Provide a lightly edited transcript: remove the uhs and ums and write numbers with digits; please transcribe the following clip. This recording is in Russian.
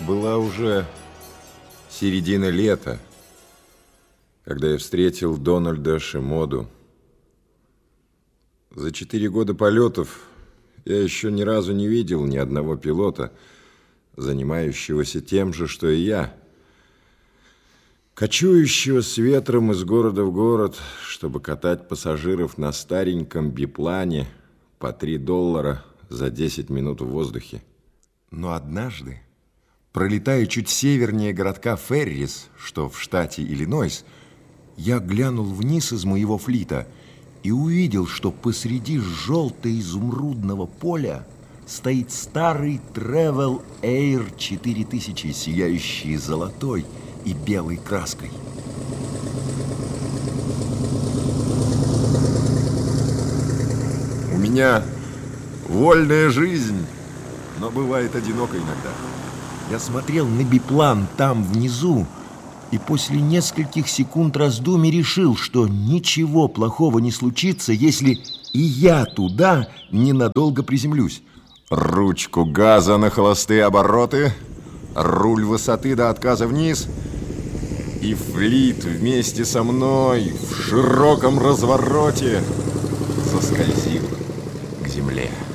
Была уже середина лета, когда я встретил Дональда Шимоду. За 4 года полетов я еще ни разу не видел ни одного пилота, занимающегося тем же, что и я, кочующего с ветром из города в город, чтобы катать пассажиров на стареньком биплане по $3 за 10 минут в воздухе. Но однажды, пролетая чуть севернее городка Феррис, что в штате Иллинойс, я глянул вниз из моего флита и увидел, что посреди желто-изумрудного поля стоит старый Travel Air 4000, сияющий золотой и белой краской. У меня вольная жизнь, но бывает одиноко иногда. Я смотрел на биплан там внизу и после нескольких секунд раздумий решил, что ничего плохого не случится, если и я туда ненадолго приземлюсь. Ручку газа на холостые обороты, руль высоты до отказа вниз, и флит вместе со мной в широком развороте заскользил к земле.